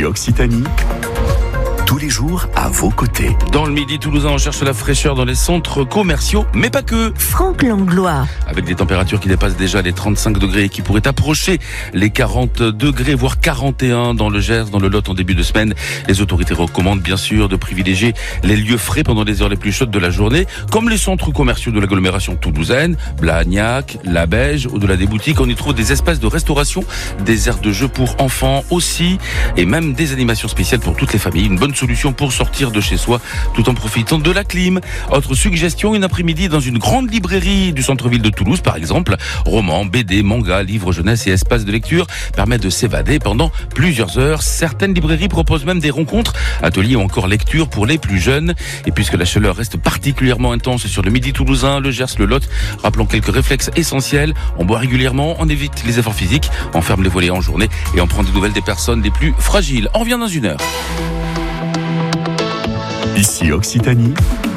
Ici Occitanie. Tous les jours à vos côtés. Dans le Midi toulousain, on cherche la fraîcheur dans les centres commerciaux, mais pas que. Franck Langlois. Avec des températures qui dépassent déjà les 35 degrés et qui pourraient approcher les 40 degrés, voire 41 dans le Gers, dans le Lot en début de semaine. Les autorités recommandent bien sûr de privilégier les lieux frais pendant les heures les plus chaudes de la journée, comme les centres commerciaux de l'agglomération toulousaine, Blagnac, La Beige. Au-delà des boutiques, on y trouve des espaces de restauration, des aires de jeux pour enfants aussi, et même des animations spéciales pour toutes les familles. Une bonne solution pour sortir de chez soi tout en profitant de la clim. Autre suggestion, une après-midi dans une grande librairie du centre-ville de Toulouse, par exemple. Romans, BD, mangas, livres jeunesse et espaces de lecture permettent de s'évader pendant plusieurs heures. Certaines librairies proposent même des rencontres, ateliers ou encore lectures pour les plus jeunes. Et puisque la chaleur reste particulièrement intense sur le Midi toulousain, le Gers, le Lot, rappelons quelques réflexes essentiels. On boit régulièrement, on évite les efforts physiques, on ferme les volets en journée et on prend des nouvelles des personnes les plus fragiles. On revient dans une heure. Ici Occitanie.